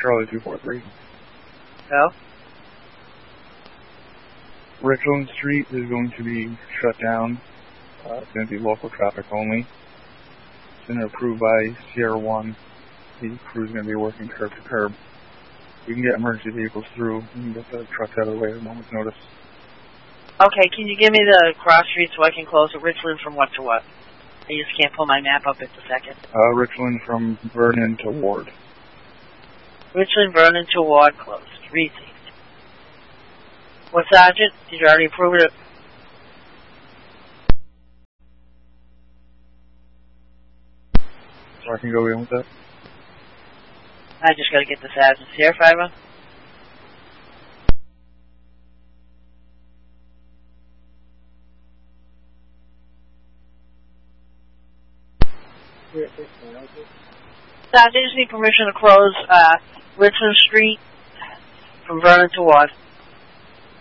Charlie 243. No? Richland Street is going to be shut down. It's going to be local traffic only. It's been approved by Sierra 1. The crew's going to be working curb to curb. We can get emergency vehicles through. We can get the trucks out of the way at a moment's notice. Okay, can you give me the cross street so I can close it? Richland from what to what? I just can't pull my map up at the second. Richland from Vernon to Ward. Richland, Vernon to Ward closed. Received. What, Sergeant? Did you already approve it? So I can go in with that? I just gotta get the sergeants here, Fiver. Sergeant, I just need permission to close Richland Street from Vernon to Ward.